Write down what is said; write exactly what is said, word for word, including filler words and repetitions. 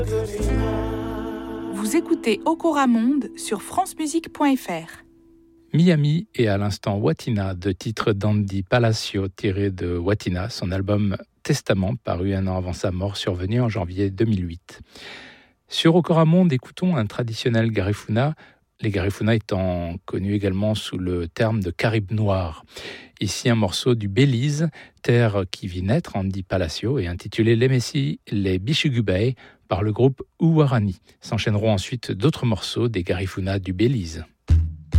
Vous écoutez Okora Monde sur france musique point f r. Miami et à l'instant Watina, deux titres d'Andy Palacio tirés de Watina, son album Testament, paru un an avant sa mort, survenu en janvier deux mille huit. Sur Okora Monde, écoutons un traditionnel garifuna, les garifuna étant connus également sous le terme de Caraïbes noirs. Ici un morceau du Belize, terre qui vit naître Andy Palacio, et intitulé Les Messi, les Bichugubay par le groupe Uwarani. S'enchaîneront ensuite d'autres morceaux des garifuna du Belize.